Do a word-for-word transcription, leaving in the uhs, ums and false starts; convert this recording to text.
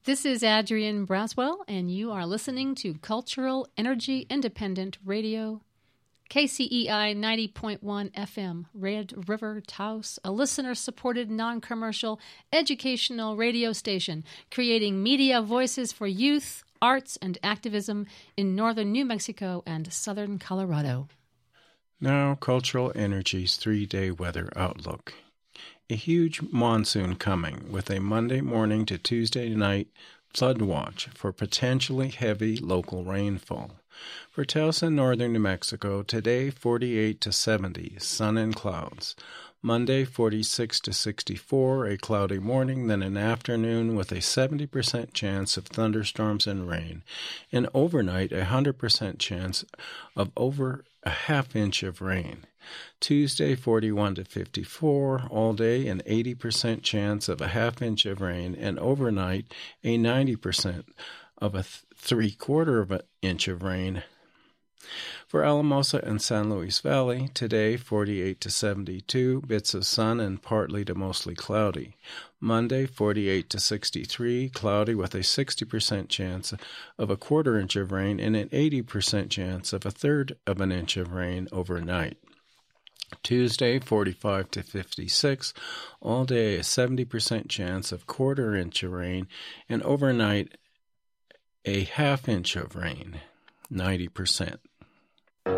This is Adrienne Braswell, and you are listening to Cultural Energy Independent Radio, K C E I ninety point one F M, Red River Taos, a listener-supported, non-commercial, educational radio station creating media voices for youth, arts, and activism in northern New Mexico and southern Colorado. Now, Cultural Energy's three-day weather outlook. A huge monsoon coming with a Monday morning to Tuesday night flood watch for potentially heavy local rainfall. For Taos and northern New Mexico, today forty-eight to seventy, sun and clouds. Monday forty-six to sixty-four, a cloudy morning, then an afternoon with a seventy percent chance of thunderstorms and rain. And overnight, a one hundred percent chance of over a half inch of rain. Tuesday, forty-one to fifty-four, all day, an eighty percent chance of a half inch of rain, and overnight, a ninety percent of a th- three-quarter of an inch of rain. For Alamosa and San Luis Valley, today, forty-eight to seventy-two, bits of sun and partly to mostly cloudy. Monday, forty-eight to sixty-three, cloudy with a sixty percent chance of a quarter inch of rain and an eighty percent chance of a third of an inch of rain overnight. Tuesday, forty-five to fifty-six, all day a seventy percent chance of quarter inch of rain, and overnight a half inch of rain, ninety percent.